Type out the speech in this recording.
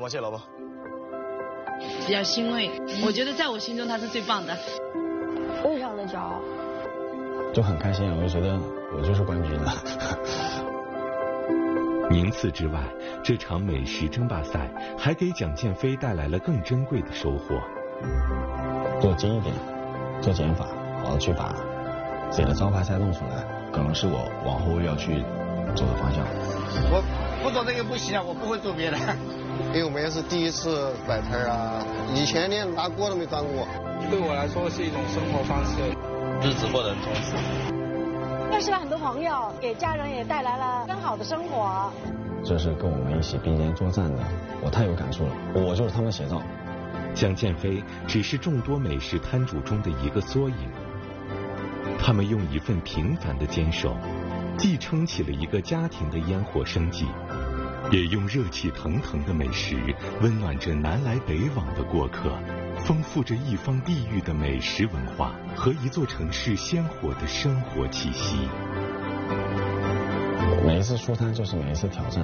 谢谢老婆。 比较欣慰，我觉得在我心中他是最棒的， 非常的骄傲， 就很开心，我就觉得我就是冠军了。 名次之外，这场美食争霸赛还给蒋建飞带来了更珍贵的收获。 做精一点，做减法，好好去把自己的招牌菜弄出来，可能是我往后要去走的方向。 我不做这个不行，我不会做别的。 因为我们也是第一次摆摊啊，以前连拿锅都没端过。 对我来说是一种生活方式， 日子过得很充实。 认识了很多朋友，给家人也带来了更好的生活。 这是跟我们一起并肩作战的，我太有感触了，我就是他们写照。 蒋建飞只是众多美食摊主中的一个缩影，他们用一份平凡的坚守，既撑起了一个家庭的烟火生计，也用热气腾腾的美食温暖着南来北往的过客，丰富着一方地域的美食文化和一座城市鲜活的生活气息。 每一次出摊就是每一次挑战，